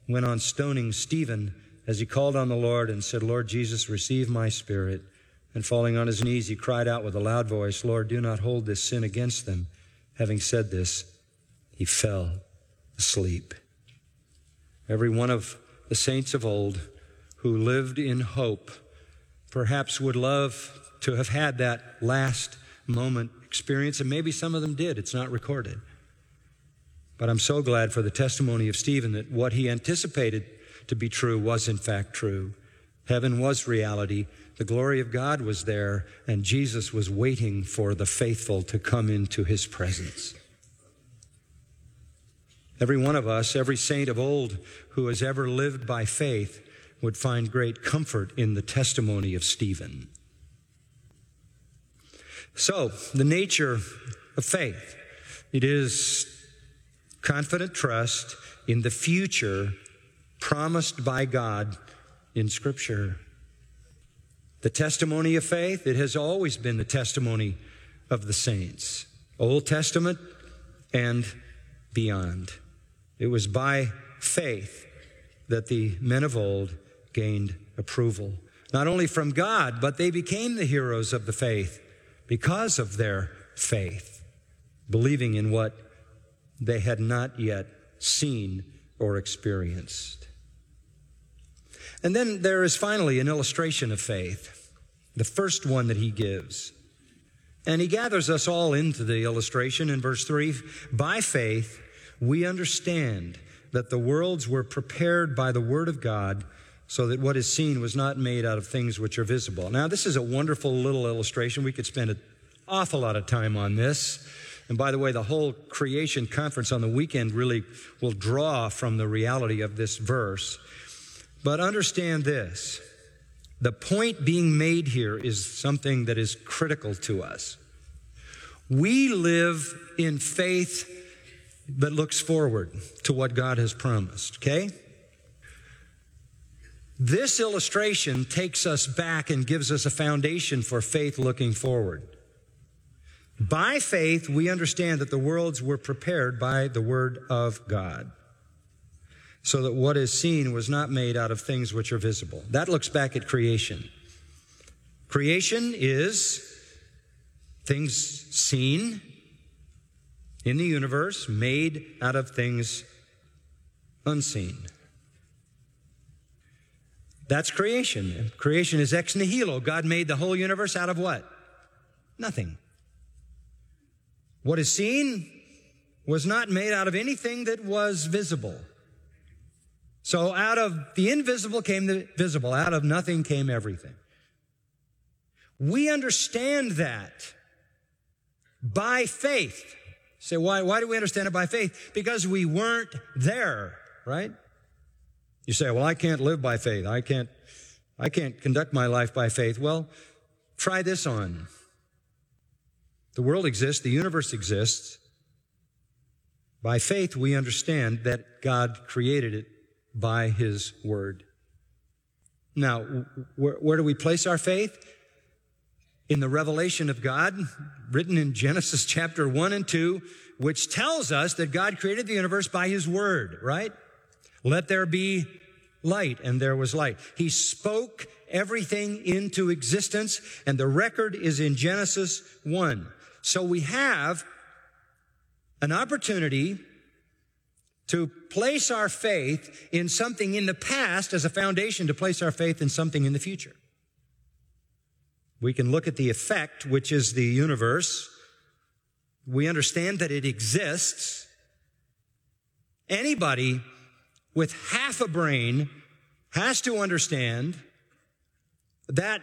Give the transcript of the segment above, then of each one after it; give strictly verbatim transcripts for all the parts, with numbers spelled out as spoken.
went on stoning Stephen as he called on the Lord and said, Lord Jesus, receive my spirit. And falling on his knees, he cried out with a loud voice, Lord, do not hold this sin against them. Having said this, he fell asleep. Every one of the saints of old who lived in hope perhaps would love to have had that last moment experience, and maybe some of them did. It's not recorded. But I'm so glad for the testimony of Stephen that what he anticipated to be true was in fact true. Heaven was reality. The glory of God was there, and Jesus was waiting for the faithful to come into his presence. Every one of us, every saint of old who has ever lived by faith would find great comfort in the testimony of Stephen. So, the nature of faith. It is confident trust in the future promised by God in Scripture. The testimony of faith, it has always been the testimony of the saints, Old Testament and beyond. It was by faith that the men of old gained approval, not only from God, but they became the heroes of the faith because of their faith, believing in what they had not yet seen or experienced. And then there is finally an illustration of faith, the first one that he gives. And he gathers us all into the illustration in verse three. By faith, we understand that the worlds were prepared by the word of God, so that what is seen was not made out of things which are visible. Now, this is a wonderful little illustration. We could spend an awful lot of time on this. And by the way, the whole creation conference on the weekend really will draw from the reality of this verse. But understand this. The point being made here is something that is critical to us. We live in faith that looks forward to what God has promised, okay? This illustration takes us back and gives us a foundation for faith looking forward. By faith, we understand that the worlds were prepared by the word of God, so that what is seen was not made out of things which are visible. That looks back at creation. Creation is things seen in the universe, made out of things unseen. That's creation. Creation is ex nihilo. God made the whole universe out of what? Nothing. What is seen was not made out of anything that was visible. So out of the invisible came the visible. Out of nothing came everything. We understand that by faith. Say, why, why do we understand it by faith? Because we weren't there, right? You say, well, I can't live by faith. I can't, I can't conduct my life by faith. Well, try this on. The world exists. The universe exists. By faith, we understand that God created it by his word. Now, where, where do we place our faith? In the revelation of God, written in Genesis chapter one and two, which tells us that God created the universe by his word, right? Let there be light, and there was light. He spoke everything into existence, and the record is in Genesis one. So we have an opportunity to place our faith in something in the past as a foundation to place our faith in something in the future. We can look at the effect, which is the universe. We understand that it exists. Anybody with half a brain has to understand that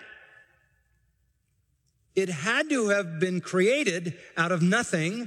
it had to have been created out of nothing.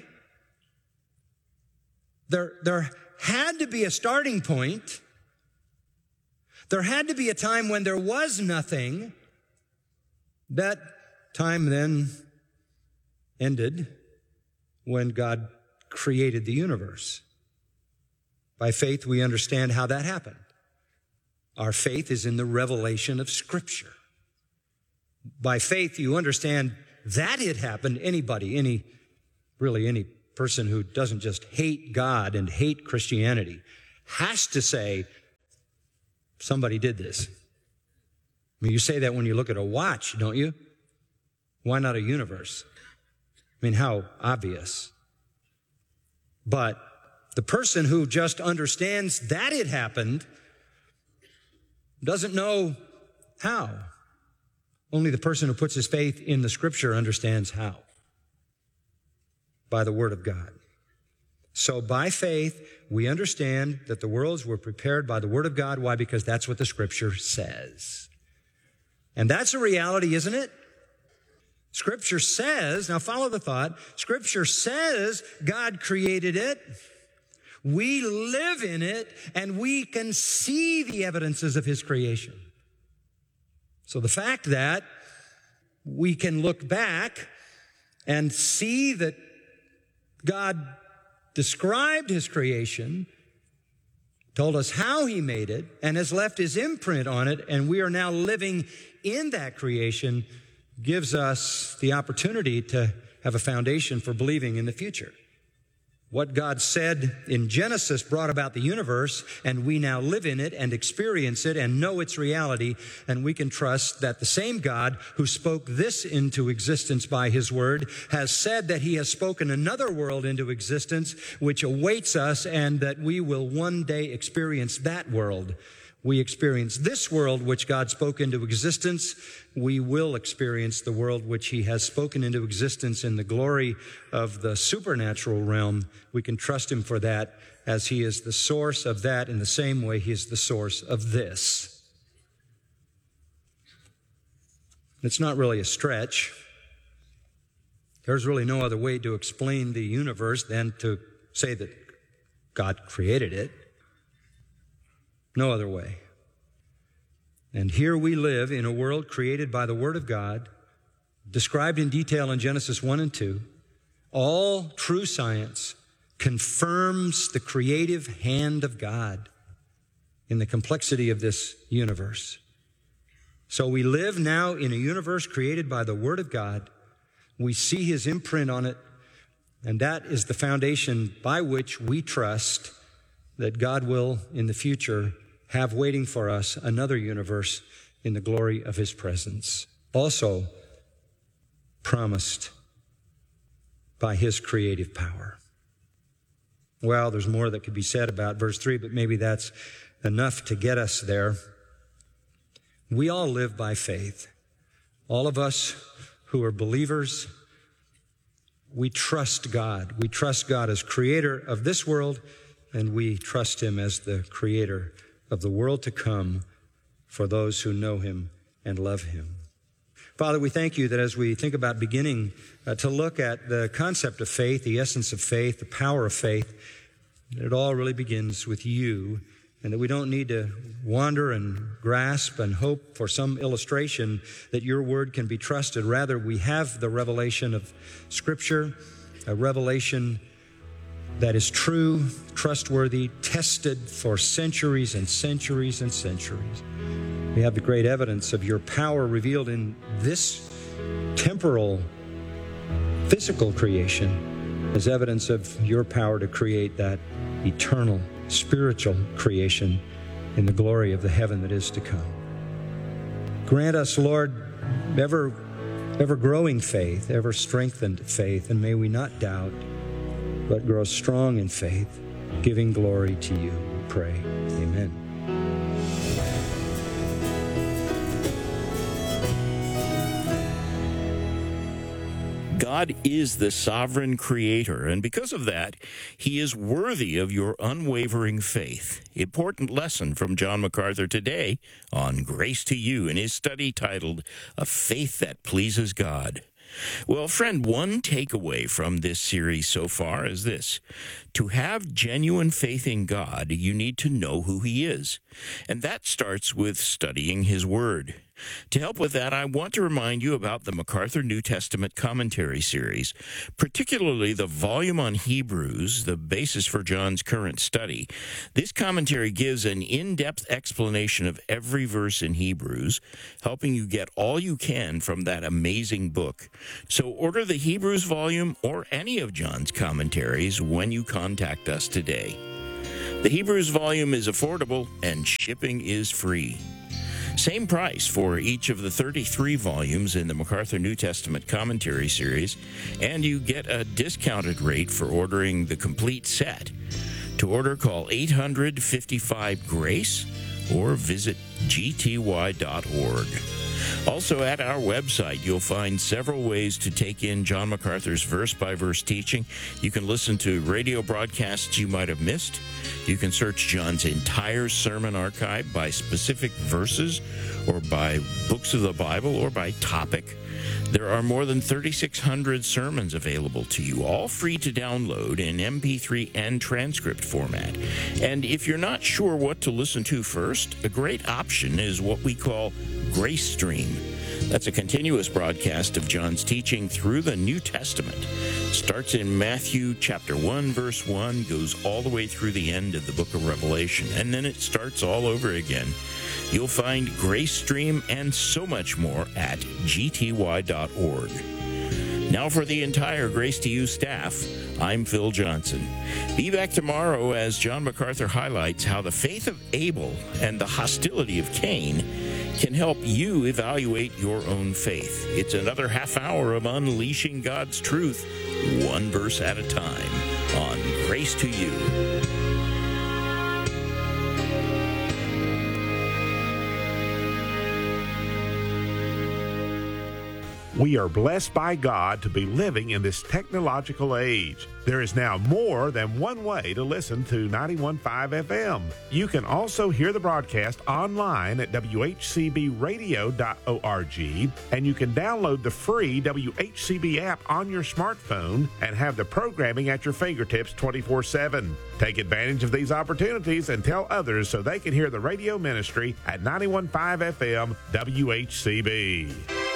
There, there had to be a starting point. There had to be a time when there was nothing. That time then ended when God created the universe. By faith, we understand how that happened. Our faith is in the revelation of Scripture. By faith, you understand that it happened. Anybody, any, really any person who doesn't just hate God and hate Christianity has to say, Somebody did this. I mean, you say that when you look at a watch, don't you? Why not a universe? I mean, how obvious. But the person who just understands that it happened doesn't know how. Only the person who puts his faith in the Scripture understands how. By the Word of God. So by faith, we understand that the worlds were prepared by the Word of God. Why? Because that's what the Scripture says. And that's a reality, isn't it? Scripture says, now follow the thought, Scripture says God created it. We live in it, and we can see the evidences of His creation. So the fact that we can look back and see that God described His creation, told us how He made it, and has left His imprint on it, and we are now living in that creation, gives us the opportunity to have a foundation for believing in the future. What God said in Genesis brought about the universe, and we now live in it and experience it and know its reality, and we can trust that the same God who spoke this into existence by His word has said that He has spoken another world into existence which awaits us, and that we will one day experience that world. We experience this world which God spoke into existence. We will experience the world which He has spoken into existence in the glory of the supernatural realm. We can trust Him for that, as He is the source of that in the same way He is the source of this. It's not really a stretch. There's really no other way to explain the universe than to say that God created it. No other way. And here we live in a world created by the Word of God, described in detail in Genesis one and two. All true science confirms the creative hand of God in the complexity of this universe. So we live now in a universe created by the Word of God. We see His imprint on it, and that is the foundation by which we trust that God will, in the future, have waiting for us another universe in the glory of His presence. Also promised by His creative power. Well, there's more that could be said about verse three, but maybe that's enough to get us there. We all live by faith. All of us who are believers, we trust God. We trust God as creator of this world, and we trust Him as the creator of the world to come for those who know Him and love Him. Father, we thank You that as we think about beginning uh, to look at the concept of faith, the essence of faith, the power of faith, it all really begins with You, and that we don't need to wander and grasp and hope for some illustration that Your word can be trusted. Rather, we have the revelation of Scripture, a revelation that is true, trustworthy, tested for centuries and centuries and centuries. We have the great evidence of Your power revealed in this temporal, physical creation as evidence of Your power to create that eternal, spiritual creation in the glory of the heaven that is to come. Grant us, Lord, ever, ever growing faith, ever strengthened faith, and may we not doubt, but grow strong in faith, giving glory to You, we pray. Amen. God is the sovereign creator, and because of that, He is worthy of your unwavering faith. Important lesson from John MacArthur today on Grace to You in his study titled, A Faith That Pleases God. Well, friend, one takeaway from this series so far is this. To have genuine faith in God, you need to know who He is. And that starts with studying His Word. To help with that, I want to remind you about the MacArthur New Testament Commentary Series, particularly the volume on Hebrews, the basis for John's current study. This commentary gives an in-depth explanation of every verse in Hebrews, helping you get all you can from that amazing book. So order the Hebrews volume or any of John's commentaries when you contact us today. The Hebrews volume is affordable and shipping is free. Same price for each of the thirty-three volumes in the MacArthur New Testament Commentary Series, and you get a discounted rate for ordering the complete set. To order, call eight hundred, fifty-five, GRACE or visit g t y dot org. Also, at our website, you'll find several ways to take in John MacArthur's verse-by-verse teaching. You can listen to radio broadcasts you might have missed. You can search John's entire sermon archive by specific verses or by books of the Bible or by topic. There are more than thirty-six hundred sermons available to you, all free to download in M P three and transcript format. And if you're not sure what to listen to first, a great option is what we call Grace Stream. That's a continuous broadcast of John's teaching through the New Testament. It starts in Matthew chapter one, verse one, goes all the way through the end of the book of Revelation, and then it starts all over again. You'll find Grace Stream and so much more at g t y dot org. Now for the entire Grace to You staff, I'm Phil Johnson. Be back tomorrow as John MacArthur highlights how the faith of Abel and the hostility of Cain can help you evaluate your own faith. It's another half hour of unleashing God's truth, one verse at a time, on Grace to You. We are blessed by God to be living in this technological age. There is now more than one way to listen to ninety-one point five F M. You can also hear the broadcast online at w h c b radio dot org, and you can download the free W H C B app on your smartphone and have the programming at your fingertips twenty-four seven. Take advantage of these opportunities and tell others so they can hear the radio ministry at ninety-one point five F M W H C B.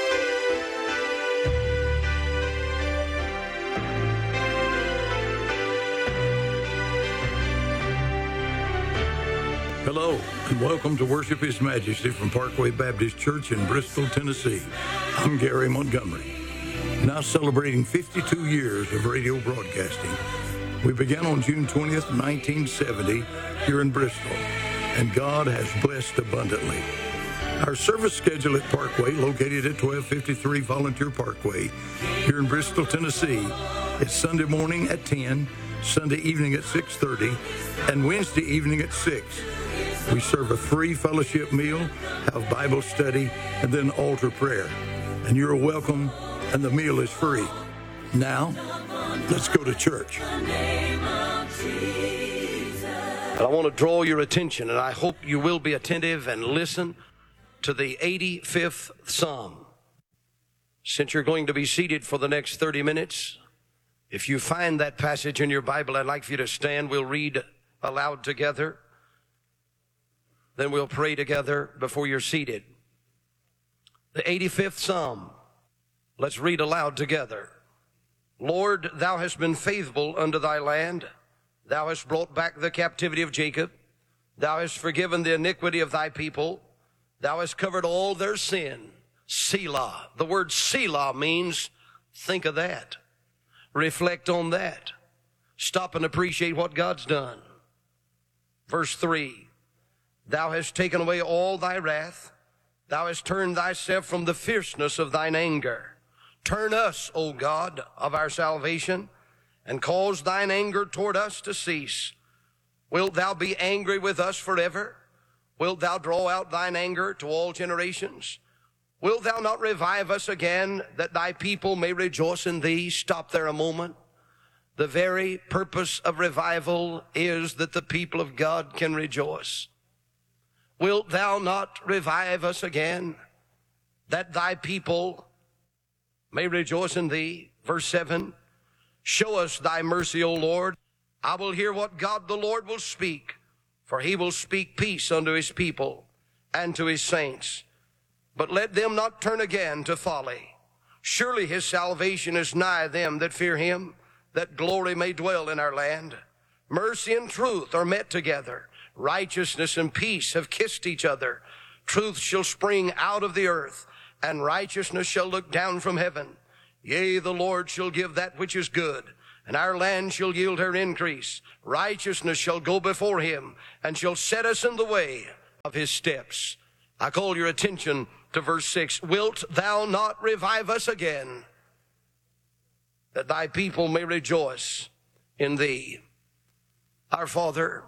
Hello, and welcome to Worship His Majesty from Parkway Baptist Church in Bristol, Tennessee. I'm Gary Montgomery, now celebrating fifty-two years of radio broadcasting. We began on June twentieth, nineteen seventy, here in Bristol, and God has blessed abundantly. Our service schedule at Parkway, located at twelve fifty-three Volunteer Parkway, here in Bristol, Tennessee, is Sunday morning at ten, Sunday evening at six thirty, and Wednesday evening at six. We serve a free fellowship meal, have Bible study, and then altar prayer. And you're welcome, and the meal is free. Now, let's go to church. And I want to draw your attention, and I hope you will be attentive and listen to the eighty-fifth Psalm. Since you're going to be seated for the next thirty minutes, if you find that passage in your Bible, I'd like for you to stand. We'll read aloud together. Then we'll pray together before you're seated. The eighty-fifth Psalm. Let's read aloud together. Lord, thou hast been faithful unto thy land. Thou hast brought back the captivity of Jacob. Thou hast forgiven the iniquity of thy people. Thou hast covered all their sin. Selah. The word Selah means think of that. Reflect on that. Stop and appreciate what God's done. Verse three. Thou hast taken away all thy wrath. Thou hast turned thyself from the fierceness of thine anger. Turn us, O God, of our salvation, and cause thine anger toward us to cease. Wilt thou be angry with us forever? Wilt thou draw out thine anger to all generations? Wilt thou not revive us again, that thy people may rejoice in thee? Stop there a moment. The very purpose of revival is that the people of God can rejoice. Wilt thou not revive us again, that thy people may rejoice in thee? Verse seven, show us thy mercy, O Lord. I will hear what God the Lord will speak, for he will speak peace unto his people and to his saints. But let them not turn again to folly. Surely his salvation is nigh them that fear him, that glory may dwell in our land. Mercy and truth are met together. Righteousness and peace have kissed each other. Truth shall spring out of the earth, and righteousness shall look down from heaven. Yea, the Lord shall give that which is good, and our land shall yield her increase. Righteousness shall go before him, and shall set us in the way of his steps. I call your attention to verse six. Wilt thou not revive us again, that thy people may rejoice in thee? Our Father,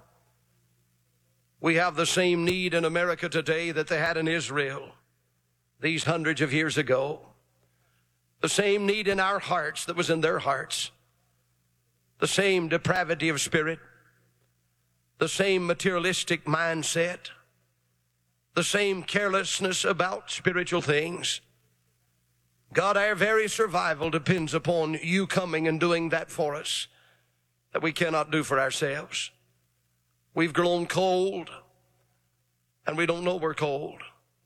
we have the same need in America today that they had in Israel these hundreds of years ago. The same need in our hearts that was in their hearts. The same depravity of spirit. The same materialistic mindset. The same carelessness about spiritual things. God, our very survival depends upon you coming and doing that for us that we cannot do for ourselves. We've grown cold, and we don't know we're cold.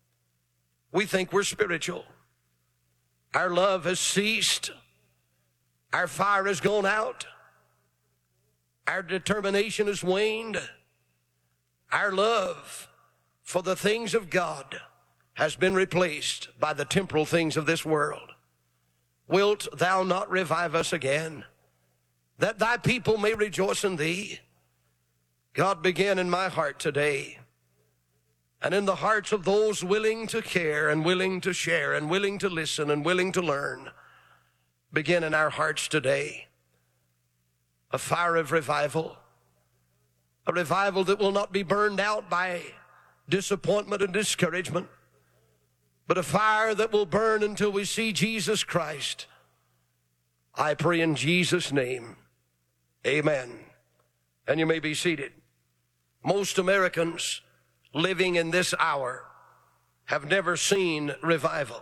We think we're spiritual. Our love has ceased. Our fire has gone out. Our determination has waned. Our love for the things of God has been replaced by the temporal things of this world. Wilt thou not revive us again, that thy people may rejoice in thee? God, begin in my heart today, and in the hearts of those willing to care and willing to share and willing to listen and willing to learn. Begin in our hearts today a fire of revival, a revival that will not be burned out by disappointment and discouragement, but a fire that will burn until we see Jesus Christ. I pray in Jesus' name, amen. And you may be seated. Most Americans living in this hour have never seen revival.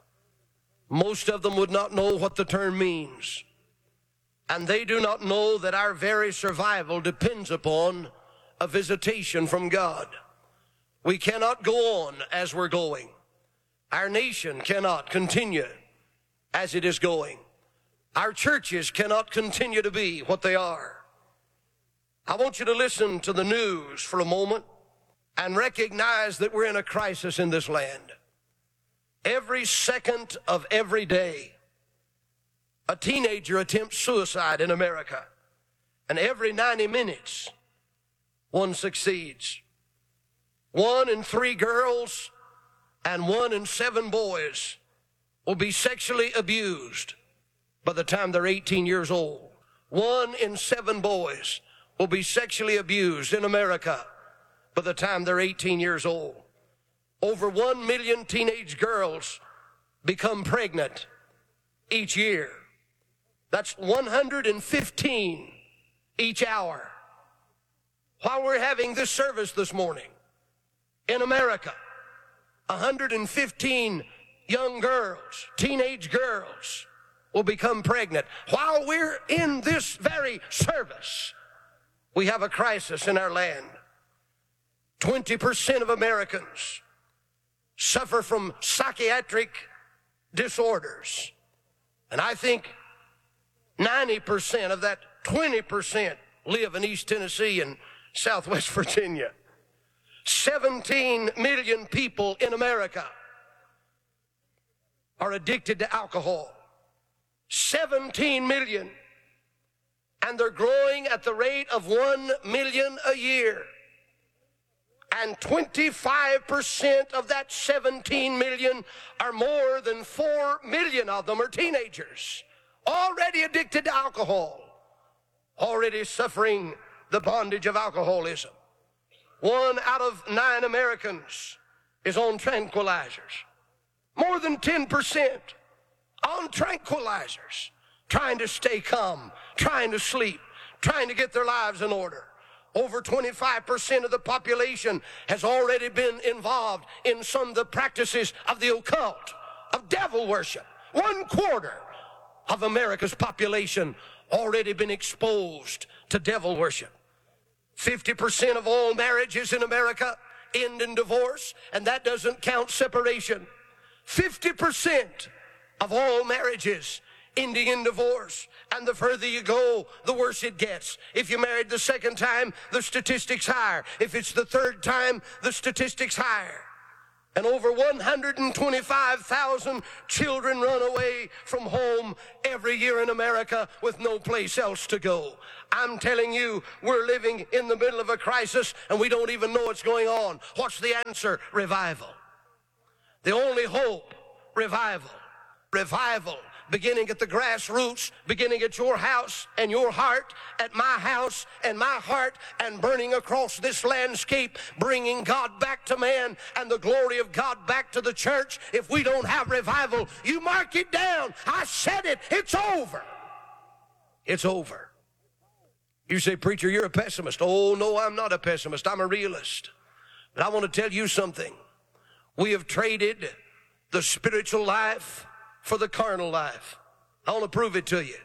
Most of them would not know what the term means. And they do not know that our very survival depends upon a visitation from God. We cannot go on as we're going. Our nation cannot continue as it is going. Our churches cannot continue to be what they are. I want you to listen to the news for a moment and recognize that we're in a crisis in this land. Every second of every day, a teenager attempts suicide in America. And every ninety minutes, one succeeds. One in three girls and one in seven boys will be sexually abused by the time they're eighteen years old. One in seven boys will be sexually abused in America by the time they're eighteen years old. Over one million teenage girls become pregnant each year. That's one hundred fifteen each hour. While we're having this service this morning, in America, one hundred fifteen young girls, teenage girls, will become pregnant. While we're in this very service, we have a crisis in our land. twenty percent of Americans suffer from psychiatric disorders. And I think ninety percent of that twenty percent live in East Tennessee and Southwest Virginia. seventeen million people in America are addicted to alcohol. seventeen million. And they're growing at the rate of one million a year. And twenty-five percent of that seventeen million, are more than four million of them are teenagers, already addicted to alcohol, already suffering the bondage of alcoholism. One out of nine Americans is on tranquilizers. More than ten percent on tranquilizers, trying to stay calm, trying to sleep, trying to get their lives in order. Over twenty-five percent of the population has already been involved in some of the practices of the occult, of devil worship. One quarter of America's population already been exposed to devil worship. fifty percent of all marriages in America end in divorce, and that doesn't count separation. fifty percent of all marriages ending in divorce. And the further you go, the worse it gets. If you married the second time, the statistics higher. If it's the third time, the statistics higher. And over one hundred twenty-five thousand children run away from home every year in America with no place else to go. I'm telling you, we're living in the middle of a crisis and we don't even know what's going on. What's the answer? Revival. The only hope, revival. Revival. Beginning at the grassroots, beginning at your house and your heart, at my house and my heart, and burning across this landscape, bringing God back to man and the glory of God back to the church. If we don't have revival, you mark it down. I said it. It's over. It's over. You say, preacher, you're a pessimist. Oh, no, I'm not a pessimist. I'm a realist. But I want to tell you something. We have traded the spiritual life for the carnal life. I want to prove it to you.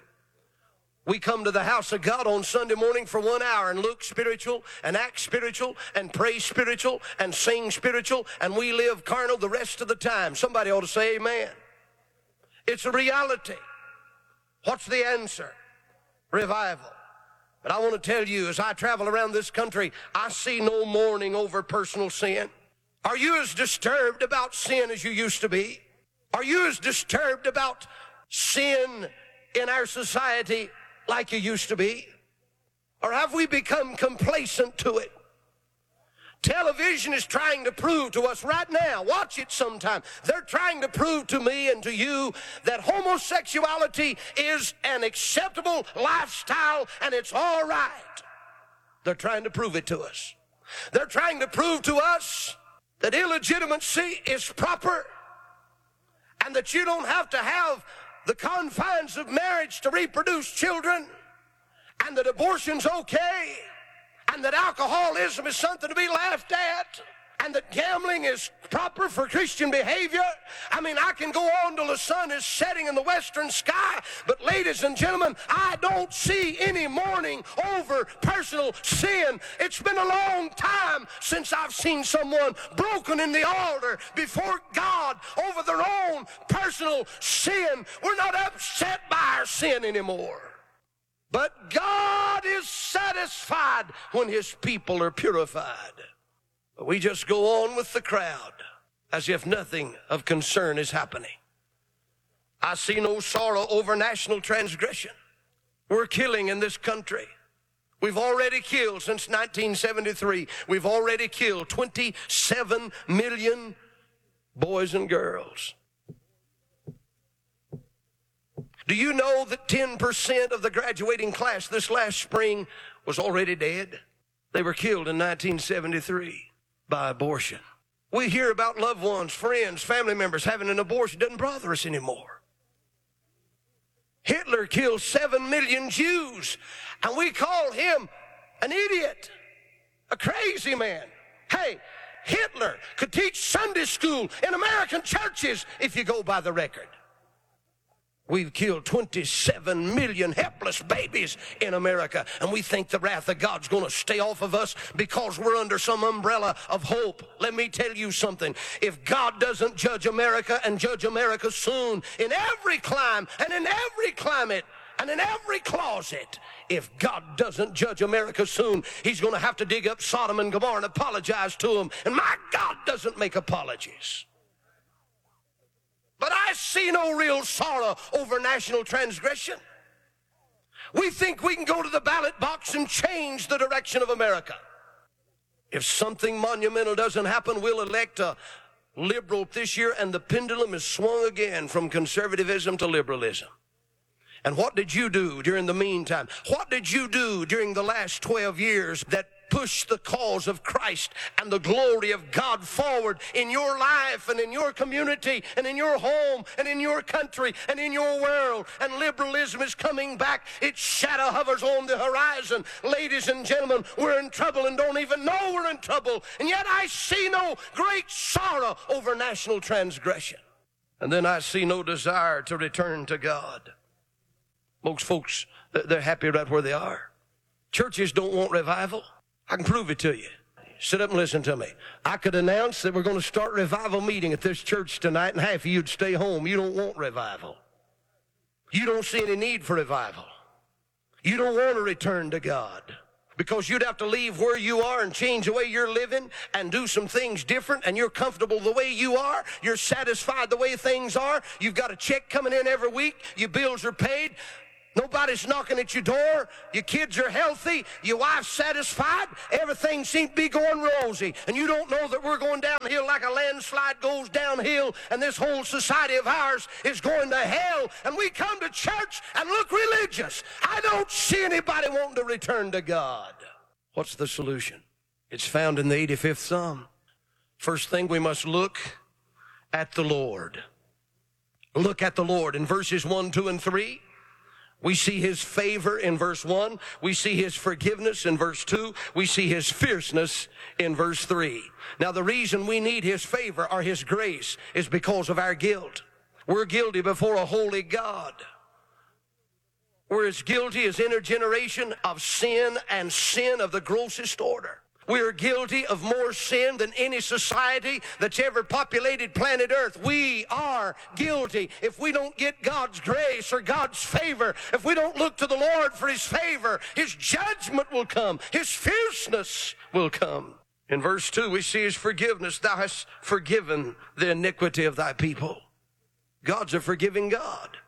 We come to the house of God on Sunday morning for one hour and look spiritual and act spiritual and pray spiritual and sing spiritual, and we live carnal the rest of the time. Somebody ought to say amen. It's a reality. What's the answer? Revival. But I want to tell you, as I travel around this country, I see no mourning over personal sin. Are you as disturbed about sin as you used to be? Are you as disturbed about sin in our society like you used to be? Or have we become complacent to it? Television is trying to prove to us right now, watch it sometime, they're trying to prove to me and to you that homosexuality is an acceptable lifestyle and it's all right. They're trying to prove it to us. They're trying to prove to us that illegitimacy is proper and that you don't have to have the confines of marriage to reproduce children, and that abortion's okay, and that alcoholism is something to be laughed at, and that gambling is proper for Christian behavior. I mean, I can go on till the sun is setting in the western sky, but ladies and gentlemen, I don't see any mourning over personal sin. It's been a long time since I've seen someone broken in the altar before God over their own personal sin. We're not upset by our sin anymore. But God is satisfied when his people are purified. But we just go on with the crowd as if nothing of concern is happening. I see no sorrow over national transgression. We're killing in this country. We've already killed since nineteen seventy-three. We've already killed twenty-seven million boys and girls. Do you know that ten percent of the graduating class this last spring was already dead? They were killed in nineteen seventy-three by abortion. We hear about loved ones, friends, family members having an abortion. It doesn't bother us anymore. Hitler killed seven million Jews, and we call him an idiot, a crazy man. Hey, Hitler could teach Sunday school in American churches if you go by the record. We've killed twenty-seven million helpless babies in America, and we think the wrath of God's going to stay off of us because we're under some umbrella of hope. Let me tell you something. If God doesn't judge America, and judge America soon, in every clime and in every climate and in every closet, if God doesn't judge America soon, he's going to have to dig up Sodom and Gomorrah and apologize to them. And my God doesn't make apologies. But I see no real sorrow over national transgression. We think we can go to the ballot box and change the direction of America. If something monumental doesn't happen, we'll elect a liberal this year, and the pendulum is swung again from conservatism to liberalism. And what did you do during the meantime? What did you do during the last twelve years that push the cause of Christ and the glory of God forward in your life and in your community and in your home and in your country and in your world? And liberalism is coming back. Its shadow hovers on the horizon. Ladies and gentlemen, we're in trouble and don't even know we're in trouble. And yet I see no great sorrow over national transgression. And then I see no desire to return to God. Most folks, they're happy right where they are. Churches don't want revival. I can prove it to you. Sit up and listen to me. I could announce that we're going to start revival meeting at this church tonight, and half of you'd stay home. You don't want revival. You don't see any need for revival. You don't want to return to God. because you'd have to leave where you are and change the way you're living and do some things different, and you're comfortable the way you are. You're satisfied the way things are. You've got a check coming in every week. Your bills are paid. Nobody's knocking at your door. Your kids are healthy. Your wife's satisfied. Everything seems to be going rosy. And you don't know that we're going downhill like a landslide goes downhill, and this whole society of ours is going to hell. And we come to church and look religious. I don't see anybody wanting to return to God. What's the solution? It's found in the eighty-fifth Psalm. First thing, we must look at the Lord. Look at the Lord. In verses one, two, and three, we see his favor in verse one. We see his forgiveness in verse two. We see his fierceness in verse three. Now, the reason we need his favor or his grace is because of our guilt. We're guilty before a holy God. We're as guilty as intergeneration of sin, and sin of the grossest order. We are guilty of more sin than any society that's ever populated planet Earth. We are guilty. If we don't get God's grace or God's favor, if we don't look to the Lord for his favor, his judgment will come. His fierceness will come. In verse two, we see his forgiveness. Thou hast forgiven the iniquity of thy people. God's a forgiving God.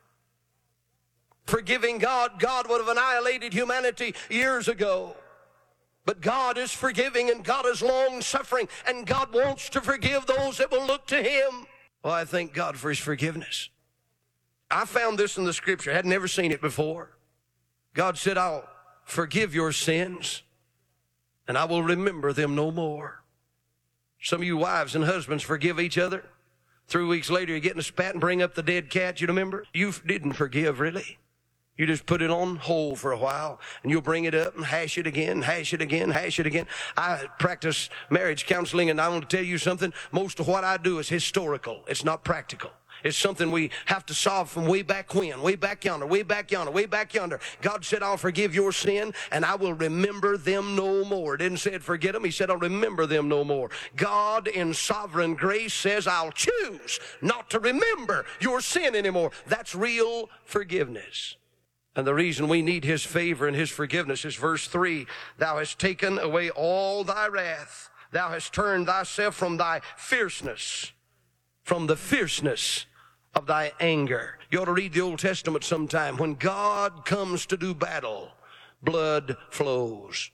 Forgiving God, God would have annihilated humanity years ago. But God is forgiving, and God is long-suffering, and God wants to forgive those that will look to him. Well, I thank God for his forgiveness. I found this in the scripture. I had never seen it before. God said, I'll forgive your sins, and I will remember them no more. Some of you wives and husbands forgive each other. Three weeks later, you get in a spat and bring up the dead cat, you remember? You didn't forgive, really. You just put it on hold for a while, and you'll bring it up and hash it again, hash it again, hash it again. I practice marriage counseling, and I want to tell you something. Most of what I do is historical. It's not practical. It's something we have to solve from way back when, way back yonder, way back yonder, way back yonder. God said, I'll forgive your sin, and I will remember them no more. It didn't say forget them. He said, I'll remember them no more. God in sovereign grace says, I'll choose not to remember your sin anymore. That's real forgiveness. And the reason we need his favor and his forgiveness is verse three. Thou hast taken away all thy wrath. Thou hast turned thyself from thy fierceness, from the fierceness of thy anger. You ought to read the Old Testament sometime. When God comes to do battle, blood flows.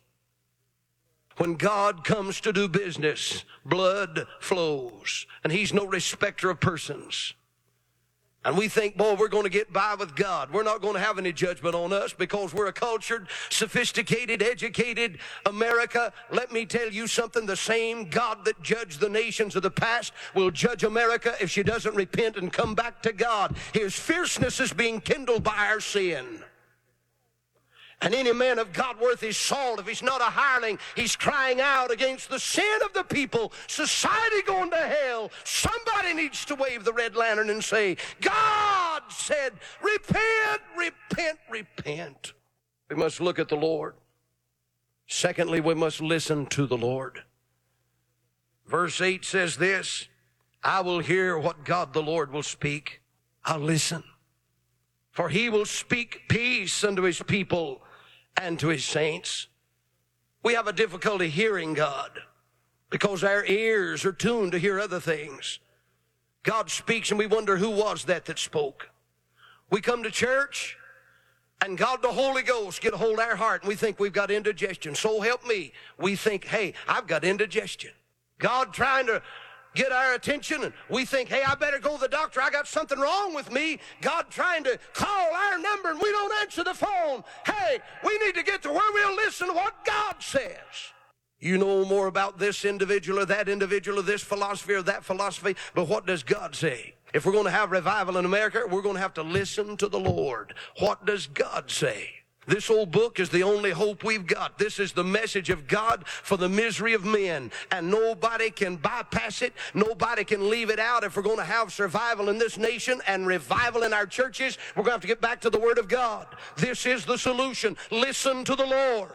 When God comes to do business, blood flows. And he's no respecter of persons. And we think, boy, we're going to get by with God. We're not going to have any judgment on us because we're a cultured, sophisticated, educated America. Let me tell you something. The same God that judged the nations of the past will judge America if she doesn't repent and come back to God. His fierceness is being kindled by our sin. And any man of God worth his salt, if he's not a hireling, he's crying out against the sin of the people. Society going to hell. Somebody needs to wave the red lantern and say, God said, repent, repent, repent. We must look at the Lord. Secondly, we must listen to the Lord. Verse eight says this, I will hear what God the Lord will speak. I'll listen. For he will speak peace unto his people and to his saints. We have a difficulty hearing God because our ears are tuned to hear other things. God speaks and we wonder, who was that that spoke? We come to church and God the Holy Ghost get a hold of our heart and we think we've got indigestion. So help me. We think, hey, I've got indigestion. God trying to get our attention, and we think, hey, I better go to the doctor. I got something wrong with me. God trying to call our number, and we don't answer the phone. Hey, we need to get to where we'll listen to what God says. You know more about this individual or that individual or this philosophy or that philosophy, but what does God say? If we're going to have revival in America, we're going to have to listen to the Lord. What does God say? This old book is the only hope we've got. This is the message of God for the misery of men. And nobody can bypass it. Nobody can leave it out. If we're going to have survival in this nation and revival in our churches, we're going to have to get back to the Word of God. This is the solution. Listen to the Lord.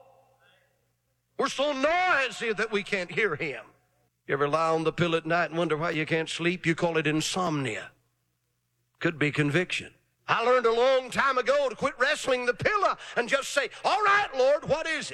We're so noisy that we can't hear him. You ever lie on the pillow at night and wonder why you can't sleep? You call it insomnia. Could be conviction. I learned a long time ago to quit wrestling the pillow and just say, all right, Lord, what is it?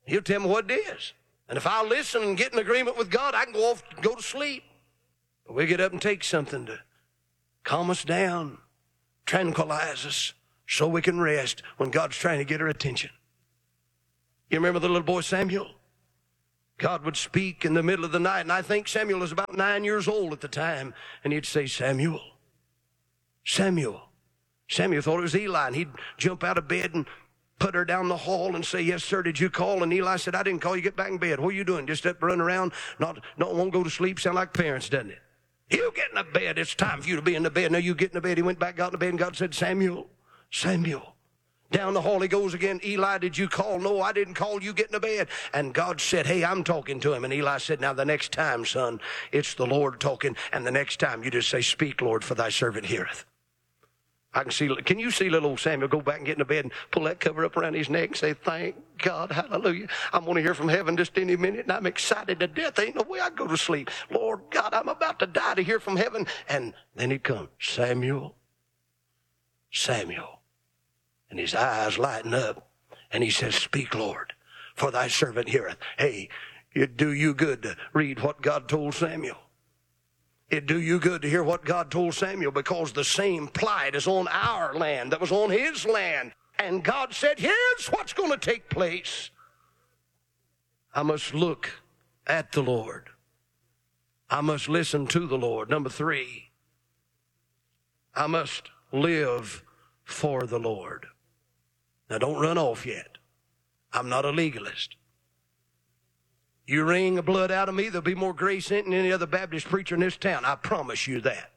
He'll tell me what it is. And if I'll listen and get in agreement with God, I can go off and go to sleep. But we get up and take something to calm us down, tranquilize us, so we can rest when God's trying to get our attention. You remember the little boy Samuel? God would speak in the middle of the night, and I think Samuel was about nine years old at the time, and he'd say, Samuel, Samuel. Samuel thought it was Eli, and he'd jump out of bed and put her down the hall and say, yes, sir, did you call? And Eli said, I didn't call you. Get back in bed. What are you doing? Just up running around, not, not won't go to sleep? Sound like parents, doesn't it? You get in the bed. It's time for you to be in the bed. Now you get in the bed. He went back, got in the bed, and God said, Samuel, Samuel. Down the hall he goes again. Eli, did you call? No, I didn't call. You get in the bed. And God said, hey, I'm talking to him. And Eli said, now the next time, son, it's the Lord talking. And the next time you just say, speak, Lord, for thy servant heareth. I can see, can you see little old Samuel go back and get in the bed and pull that cover up around his neck and say, thank God, hallelujah. I'm going to hear from heaven just any minute, and I'm excited to death. Ain't no way I go to sleep. Lord God, I'm about to die to hear from heaven. And then he'd come, Samuel, Samuel. And his eyes lighten up, and he says, speak, Lord, for thy servant heareth. Hey, it'd do you good to read what God told Samuel. It'd do you good to hear what God told Samuel, because the same plight is on our land that was on his land. And God said, here's what's going to take place. I must look at the Lord. I must listen to the Lord. Number three, I must live for the Lord. Now, don't run off yet. I'm not a legalist. You wring the blood out of me, there'll be more grace in it than any other Baptist preacher in this town. I promise you that.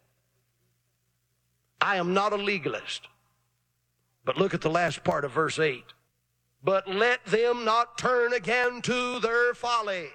I am not a legalist. But look at the last part of verse eight. But let them not turn again to their folly.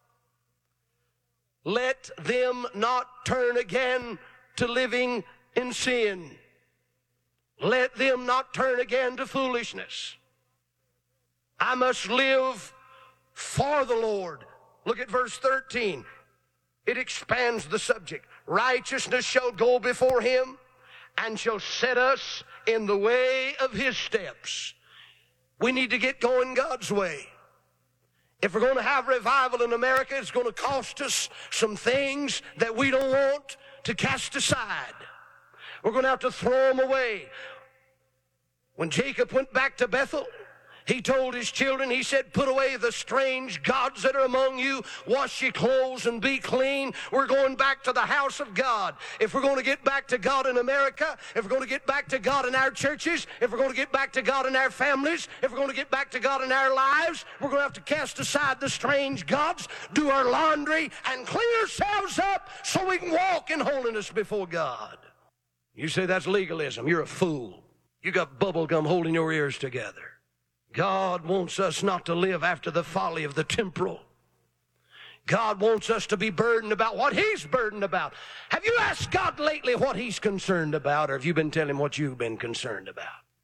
Let them not turn again to living in sin. Let them not turn again to foolishness. I must live for the Lord. Look at verse thirteen. It expands the subject. Righteousness shall go before him and shall set us in the way of his steps. We need to get going God's way. If we're going to have revival in America, it's going to cost us some things that we don't want to cast aside. We're going to have to throw them away. When Jacob went back to Bethel, he told his children, he said, put away the strange gods that are among you, wash your clothes and be clean. We're going back to the house of God. If we're going to get back to God in America, if we're going to get back to God in our churches, if we're going to get back to God in our families, if we're going to get back to God in our lives, we're going to have to cast aside the strange gods, do our laundry, and clean ourselves up so we can walk in holiness before God. You say that's legalism. You're a fool. You got bubble gum holding your ears together. God wants us not to live after the folly of the temporal. God wants us to be burdened about what he's burdened about. Have you asked God lately what he's concerned about, or have you been telling him what you've been concerned about?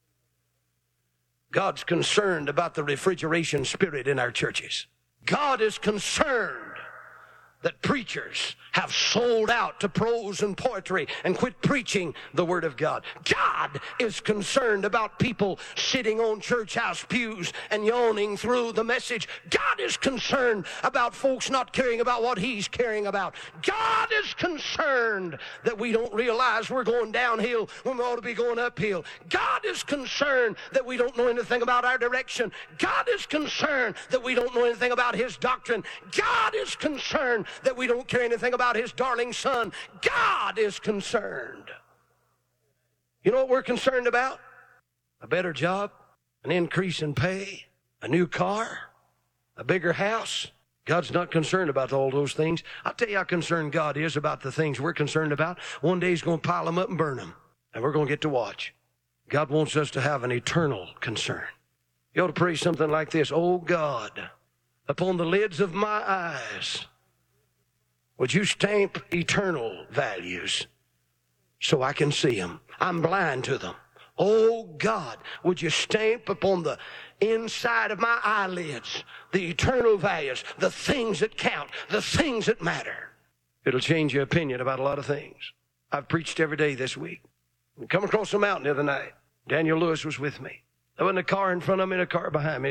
God's concerned about the refrigeration spirit in our churches. God is concerned that preachers have sold out to prose and poetry and quit preaching the Word of God. God is concerned about people sitting on church house pews and yawning through the message. God is concerned about folks not caring about what he's caring about. God is concerned that we don't realize we're going downhill when we ought to be going uphill. God is concerned that we don't know anything about our direction. God is concerned that we don't know anything about his doctrine. God is concerned that we don't care anything about his darling son. God is concerned. You know what we're concerned about? A better job, an increase in pay, a new car, a bigger house. God's not concerned about all those things. I'll tell you how concerned God is about the things we're concerned about. One day he's going to pile them up and burn them, and we're going to get to watch. God wants us to have an eternal concern. You ought to pray something like this. Oh God, upon the lids of my eyes, would you stamp eternal values so I can see them? I'm blind to them. Oh God, would you stamp upon the inside of my eyelids the eternal values, the things that count, the things that matter. It'll change your opinion about a lot of things. I've preached every day this week. I come across the mountain the other night. Daniel Lewis was with me. There wasn't a car in front of me and a car behind me. And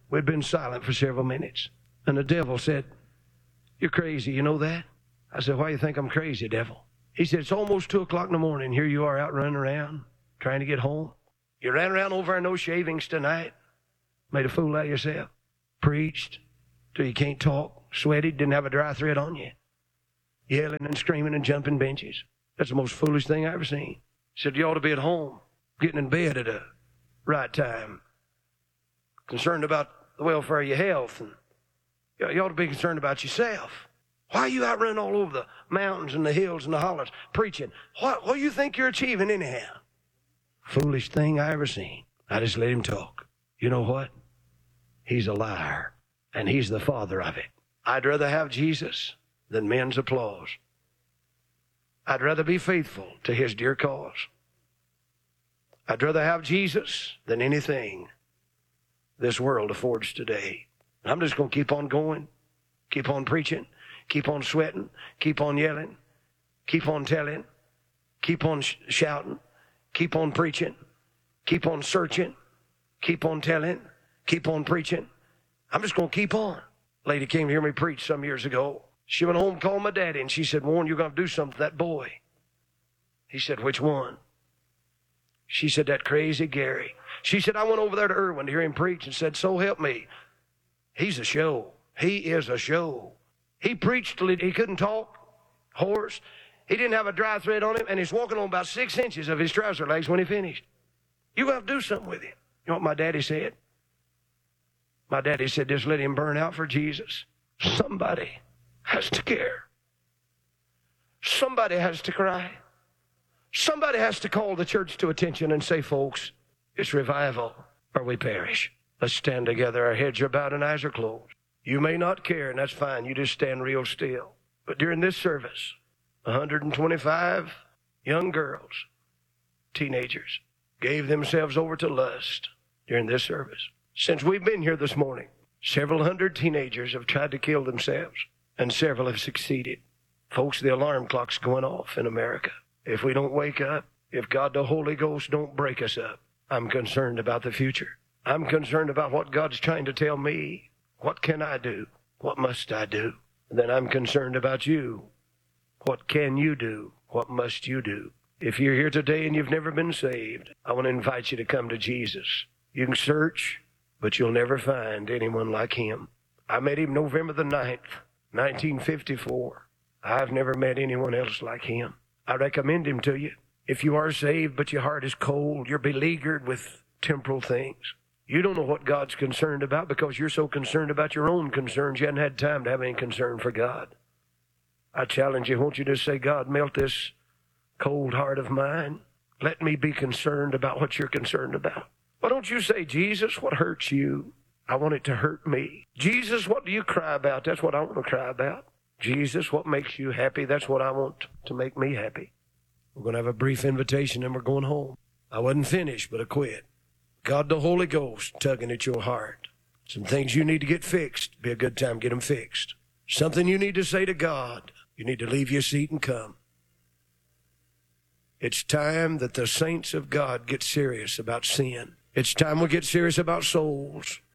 We'd been silent for several minutes. And the devil said, "You're crazy, you know that?" I said, "Why do you think I'm crazy, devil?" He said, "It's almost two o'clock in the morning. Here you are out running around, trying to get home. You ran around over in those shavings tonight, made a fool out of yourself, preached till you can't talk, sweated, didn't have a dry thread on you, yelling and screaming and jumping benches. That's the most foolish thing I ever seen." He said, "You ought to be at home, getting in bed at a right time, concerned about the welfare of your health, and you ought to be concerned about yourself. Why are you out running all over the mountains and the hills and the hollers preaching? What, what do you think you're achieving anyhow?" Foolish thing I ever seen. I just let him talk. You know what? He's a liar, and he's the father of it. I'd rather have Jesus than men's applause. I'd rather be faithful to his dear cause. I'd rather have Jesus than anything this world affords today. I'm just going to keep on going, keep on preaching, keep on sweating, keep on yelling, keep on telling, keep on sh- shouting, keep on preaching, keep on searching, keep on telling, keep on preaching. I'm just going to keep on. A lady came to hear me preach some years ago. She went home and called my daddy, and she said, "Warren, you're going to do something to that boy." He said, "Which one?" She said, "That crazy Gary." She said, "I went over there to Irwin to hear him preach and said, so help me. He's a show. He is a show. He preached till he, he couldn't talk, hoarse. He didn't have a dry thread on him, and he's walking on about six inches of his trouser legs when he finished. You're going to have to do something with him." You know what my daddy said? My daddy said, "Just let him burn out for Jesus." Somebody has to care. Somebody has to cry. Somebody has to call the church to attention and say, "Folks, it's revival or we perish." Let's stand together. Our heads are bowed and eyes are closed. You may not care, and that's fine. You just stand real still. But during this service, one hundred twenty-five young girls, teenagers, gave themselves over to lust during this service. Since we've been here this morning, several hundred teenagers have tried to kill themselves, and several have succeeded. Folks, the alarm clock's going off in America. If we don't wake up, if God the Holy Ghost don't break us up, I'm concerned about the future. I'm concerned about what God's trying to tell me. What can I do? What must I do? And then I'm concerned about you. What can you do? What must you do? If you're here today and you've never been saved, I want to invite you to come to Jesus. You can search, but you'll never find anyone like him. I met him November the ninth, nineteen fifty-four. I've never met anyone else like him. I recommend him to you. If you are saved, but your heart is cold, you're beleaguered with temporal things. You don't know what God's concerned about because you're so concerned about your own concerns, you haven't had time to have any concern for God. I challenge you, won't you just say, "God, melt this cold heart of mine. Let me be concerned about what you're concerned about." Why don't you say, "Jesus, what hurts you? I want it to hurt me." "Jesus, what do you cry about? That's what I want to cry about." "Jesus, what makes you happy? That's what I want to make me happy." We're going to have a brief invitation and we're going home. I wasn't finished, but I quit. God the Holy Ghost tugging at your heart. Some things you need to get fixed. Be a good time to get them fixed. Something you need to say to God. You need to leave your seat and come. It's time that the saints of God get serious about sin. It's time we get serious about souls.